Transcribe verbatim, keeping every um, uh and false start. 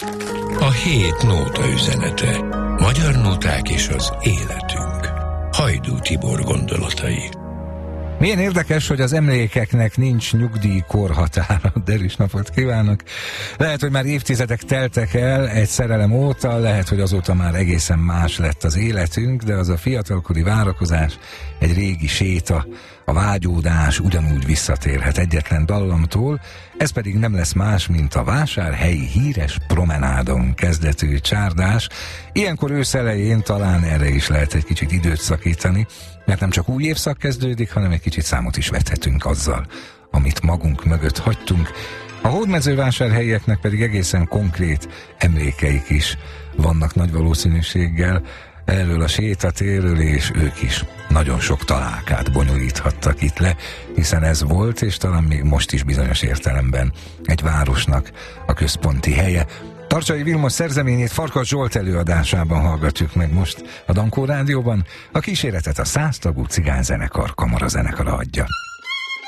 A hét nóta üzenete. Magyar nóták és az életünk. Hajdú Tibor gondolatai. Milyen érdekes, hogy az emlékeknek nincs nyugdíjkorhatára. Derűs napot kívánok! Lehet, hogy már évtizedek teltek el egy szerelem óta, lehet, hogy azóta már egészen más lett az életünk, de az a fiatalkori várakozás, egy régi séta, a vágyódás ugyanúgy visszatérhet egyetlen dallamtól, ez pedig nem lesz más, mint a vásárhelyi híres promenádon kezdetű csárdás. Ilyenkor ősz elején talán erre is lehet egy kicsit időt szakítani, mert nem csak új évszak kezdődik, hanem egy kicsit számot is vethetünk azzal, amit magunk mögött hagytunk. A hódmezővásárhelyieknek pedig egészen konkrét emlékeik is vannak nagy valószínűséggel erről a sétatérről, és ők is nagyon sok találkát bonyolíthattak itt le, hiszen ez volt, és talán még most is bizonyos értelemben egy városnak a központi helye. Tarcsay Vilmos szerzeményét Farkas Zsolt előadásában hallgatjuk meg most a Dankó Rádióban. A kíséretet a száztagú cigányzenekar kamarazenekara adja.